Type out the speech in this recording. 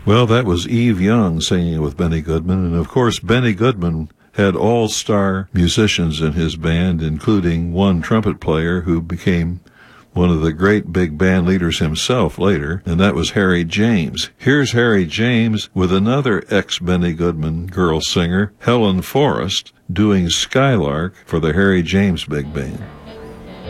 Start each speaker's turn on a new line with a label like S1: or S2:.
S1: Well, that was Eve Young singing with Benny Goodman, and of course Benny Goodman had all-star musicians in his band, including one trumpet player who became one of the great big band leaders himself later, and that was Harry James. Here's Harry James with another ex-Benny Goodman girl singer, Helen Forrest, doing Skylark for the Harry James Big Band.